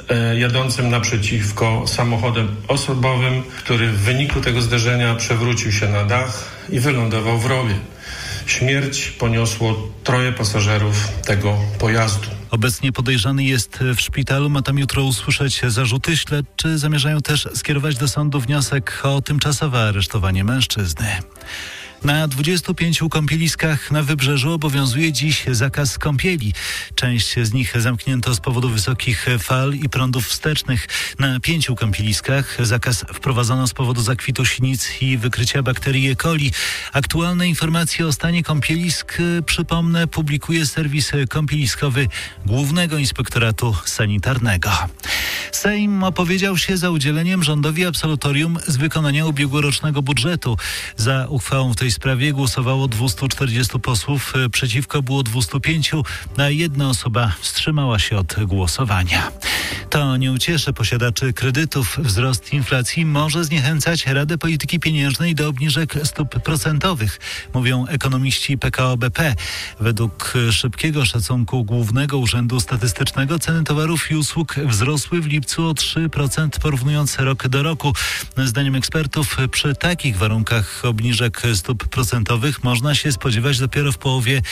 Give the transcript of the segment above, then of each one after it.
jadącym naprzeciwko samochodem osobowym, który w wyniku tego zderzenia przewrócił się na dach i wylądował w rowie. Śmierć poniosło 3 pasażerów tego pojazdu. Obecnie podejrzany jest w szpitalu. Ma tam jutro usłyszeć zarzuty. Śledczy zamierzają też skierować do sądu wniosek o tymczasowe aresztowanie mężczyzny. Na 25 kąpieliskach na Wybrzeżu obowiązuje dziś zakaz kąpieli. Część z nich zamknięto z powodu wysokich fal i prądów wstecznych. Na 5 kąpieliskach zakaz wprowadzono z powodu zakwitu sinic i wykrycia bakterii E. coli. Aktualne informacje o stanie kąpielisk, przypomnę, publikuje serwis kąpieliskowy Głównego Inspektoratu Sanitarnego. Sejm opowiedział się za udzieleniem rządowi absolutorium z wykonania ubiegłorocznego budżetu. Za uchwałą w tej sprawie głosowało 240 posłów, przeciwko było 205, a 1 osoba wstrzymała się od głosowania. To nie ucieszy posiadaczy kredytów. Wzrost inflacji może zniechęcać Radę Polityki Pieniężnej do obniżek stóp procentowych, mówią ekonomiści PKO BP. Według szybkiego szacunku Głównego Urzędu Statystycznego ceny towarów i usług wzrosły w lipcu o 3%, porównując rok do roku. Zdaniem ekspertów przy takich warunkach obniżek stóp procentowych można się spodziewać dopiero w połowie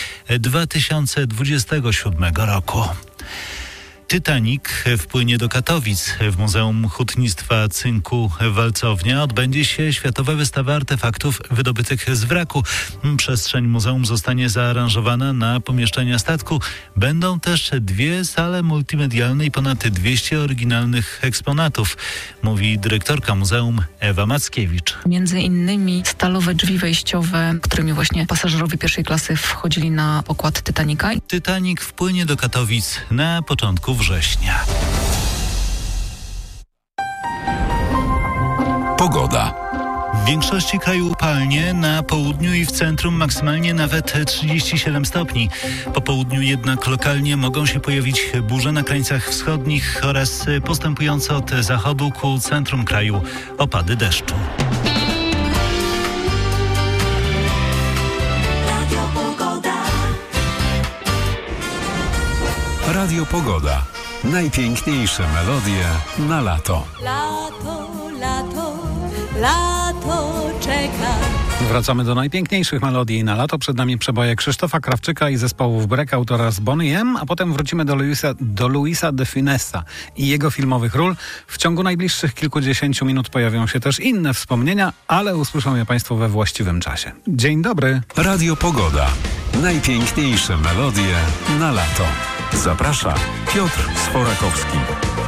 2027 roku. Titanic wpłynie do Katowic. W Muzeum Hutnictwa Cynku Walcownia odbędzie się światowa wystawa artefaktów wydobytych z wraku. Przestrzeń muzeum zostanie zaaranżowana na pomieszczenia statku. Będą też 2 sale multimedialne i ponad 200 oryginalnych eksponatów, mówi dyrektorka muzeum Ewa Mackiewicz. Między innymi stalowe drzwi wejściowe, którymi właśnie pasażerowie pierwszej klasy wchodzili na pokład Titanica. Titanic wpłynie do Katowic na początku września. Pogoda. W większości kraju upalnie, na południu i w centrum maksymalnie nawet 37 stopni. Po południu jednak lokalnie mogą się pojawić burze na krańcach wschodnich oraz postępujące od zachodu ku centrum kraju opady deszczu. Radio Pogoda. Najpiękniejsze melodie na lato. Lato, lato, lato czeka. Wracamy do najpiękniejszych melodii na lato. Przed nami przeboje Krzysztofa Krawczyka i zespołów Breakout oraz Boney M, a potem wrócimy do Luisa de Funesa i jego filmowych ról. W ciągu najbliższych kilkudziesięciu minut pojawią się też inne wspomnienia, ale usłyszą je Państwo we właściwym czasie. Dzień dobry. Radio Pogoda. Najpiękniejsze melodie na lato. Zaprasza Piotr Sforakowski.